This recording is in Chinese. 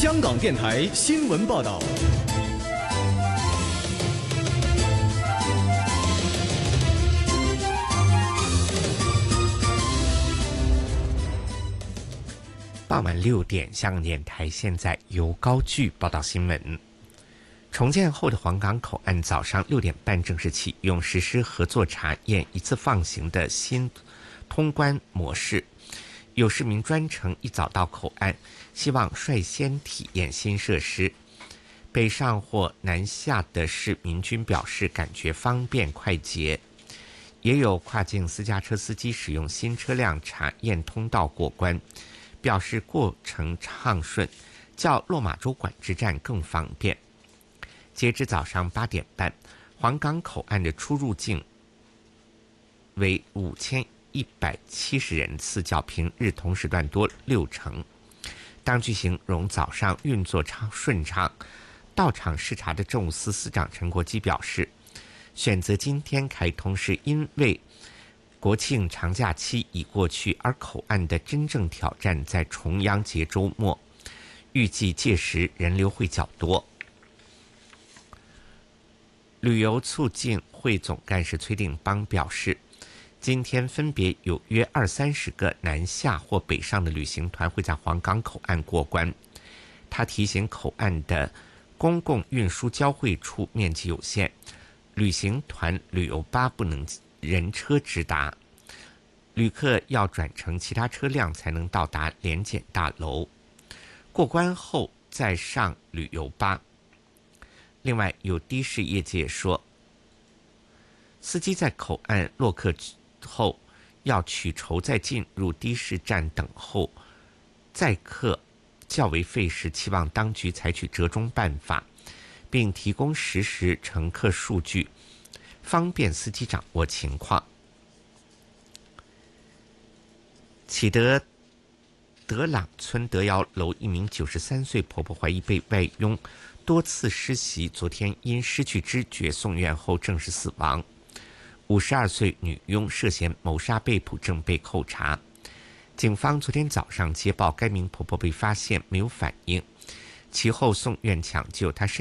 香港电台新闻报道。 傍晚6点，香港电台现在由高炬报道新闻。重建后的黄港口岸早上6点半正式启用，实施合作查验、一次放行的新通关模式。有市民专程一早到口岸，希望率先体验新设施。北上或南下的市民均表示感觉方便快捷。也有跨境私家车司机使用新车辆查验通道过关，表示过程畅顺，较落马洲管制站更方便。截至早上8点半，黄港口岸的出入境为5170人次，较平日同时段多60%。当局形容早上运作顺畅。到场视察的政务司司长陈国基表示，选择今天开通是因为国庆长假期已过去，而口岸的真正挑战在重阳节周末，预计届时人流会较多。旅游促进会总干事崔定邦表示，今天分别有约20-30个南下或北上的旅行团会在黄港口岸过关。他提醒口岸的公共运输交汇处面积有限，旅行团旅游巴不能人车直达，旅客要转乘其他车辆才能到达联检大楼，过关后再上旅游巴。另外，有的士业界说，司机在口岸落客后要取酬再进入的士站等候载客较为费时，期望当局采取折中办法，并提供实时乘客数据，方便司机掌握情况。启德德朗村德瑶楼一名93岁婆婆怀疑被外佣多次施袭，昨天因失去知觉送院后证实死亡。52岁女佣涉嫌谋杀被捕，正被扣查。警方昨天早上接报，该名婆婆被发现没有反应，其后送院抢救，她